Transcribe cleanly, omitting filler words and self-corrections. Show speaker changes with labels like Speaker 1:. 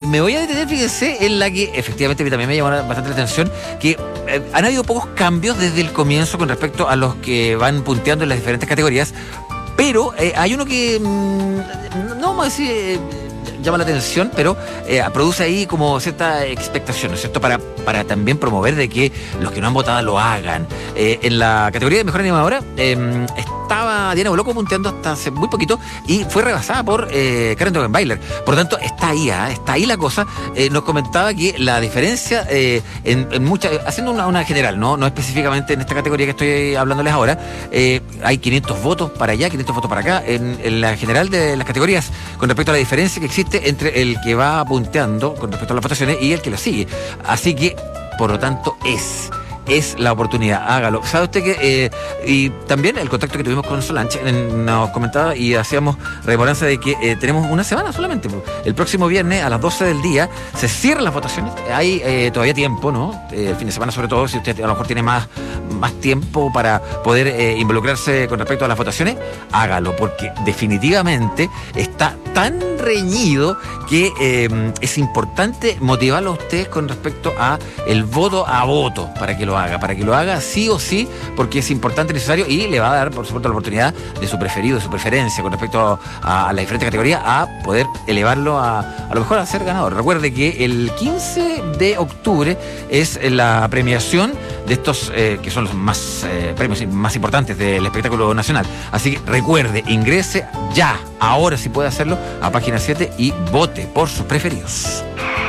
Speaker 1: me voy a detener, fíjense, en la que efectivamente también me llamó bastante la atención, que han habido pocos cambios desde el comienzo con respecto a los que van punteando en las diferentes categorías, pero hay uno que, no vamos a decir... llama la atención, pero produce ahí como cierta expectación, ¿no es cierto? Para también promover de que los que no han votado lo hagan. En la categoría de mejor animadora estaba Diana Boloco punteando hasta hace muy poquito y fue rebasada por Karen Dogenbailer. Por lo tanto, está ahí la cosa. Nos comentaba que la diferencia en muchas, haciendo una general, no específicamente en esta categoría que estoy hablándoles ahora, hay 500 votos para allá, 500 votos para acá, en la general de las categorías, con respecto a la diferencia que existe entre el que va punteando con respecto a las votaciones y el que lo sigue. Así que, por lo tanto, es la oportunidad, hágalo. ¿Sabe usted que y también el contacto que tuvimos con Solange nos comentaba y hacíamos rememoranza de que tenemos una semana solamente? El próximo viernes a las 12 del día se cierran las votaciones. Hay todavía tiempo, ¿no? El fin de semana, sobre todo, si usted a lo mejor tiene más tiempo para poder involucrarse con respecto a las votaciones, hágalo, porque definitivamente está tan reñido que es importante motivarlo a ustedes con respecto a el voto a voto, para que lo haga sí o sí, porque es importante, necesario, y le va a dar, por supuesto, la oportunidad de su preferido, de su preferencia con respecto a la diferente categoría, a poder elevarlo a lo mejor a ser ganador. Recuerde que el 15 de octubre es la premiación de estos que son los más premios más importantes del espectáculo nacional. Así que recuerde, ingrese ya, ahora si puede hacerlo, a Página 7 y vote por sus preferidos.